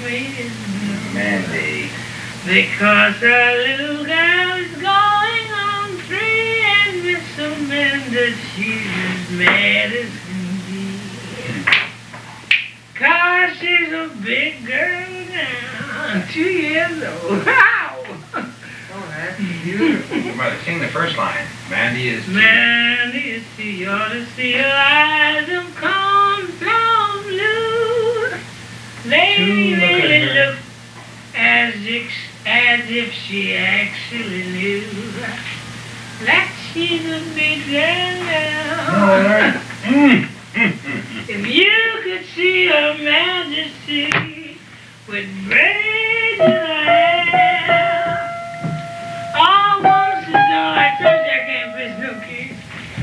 waiting. Mandy. Because our little girl is going on free, and Miss Amanda, she's as mad as can be. 'Cause she's a big girl now, 2 years old. Wow! Oh, that's beautiful. Brother, sing the first line. Mandy is... Mandy, you ought to see her eyes of cornflower blue. They really look as if she actually knew that she's a big girl now. If you could see her majesty with brave